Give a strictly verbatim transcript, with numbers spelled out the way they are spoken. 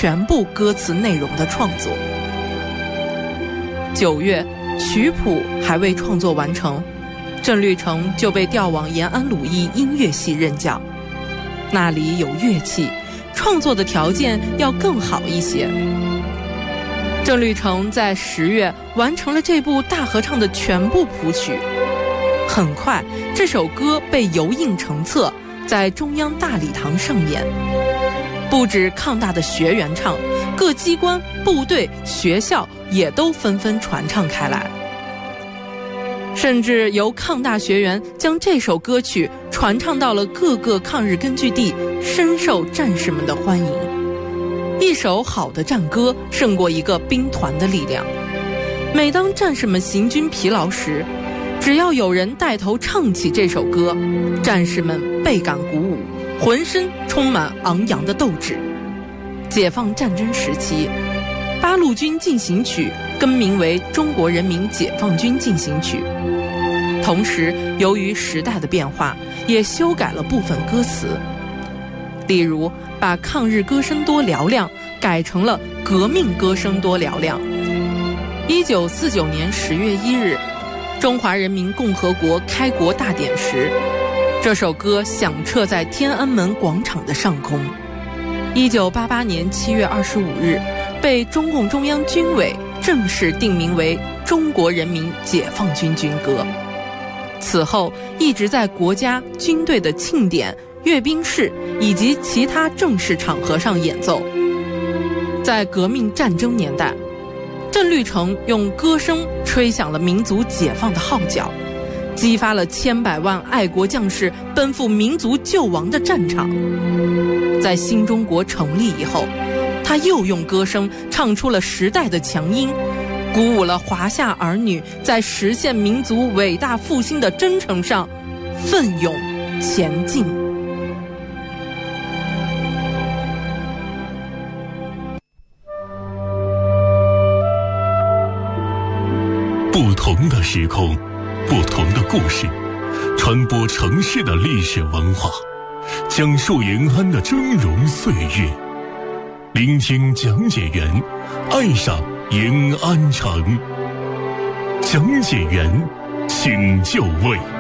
全部歌词内容的创作。九月，曲谱还未创作完成，郑律成就被调往延安鲁艺音乐系任教，那里有乐器，创作的条件要更好一些。郑律成在十月完成了这部大合唱的全部谱曲，很快这首歌被油印成册，在中央大礼堂上演。不止抗大的学员唱，各机关、部队、学校也都纷纷传唱开来，甚至由抗大学员将这首歌曲传唱到了各个抗日根据地，深受战士们的欢迎。一首好的战歌胜过一个兵团的力量。每当战士们行军疲劳时，只要有人带头唱起这首歌，战士们倍感鼓舞，浑身充满昂扬的斗志。解放战争时期，八路军进行曲更名为中国人民解放军进行曲，同时由于时代的变化，也修改了部分歌词，例如把抗日歌声多嘹亮改成了革命歌声多嘹亮。一九四九年十月一日，中华人民共和国开国大典时，这首歌响彻在天安门广场的上空。一九八八年七月二十五日，被中共中央军委正式定名为中国人民解放军军歌。此后一直在国家军队的庆典、阅兵式以及其他正式场合上演奏。在革命战争年代，郑律成用歌声吹响了民族解放的号角，激发了千百万爱国将士奔赴民族救亡的战场。在新中国成立以后，他又用歌声唱出了时代的强音，鼓舞了华夏儿女在实现民族伟大复兴的征程上奋勇前进。 不同的时空，不同的故事，传播城市的历史文化，讲述延安的峥嵘岁月，聆听讲解员，爱上延安城。讲解员，请就位。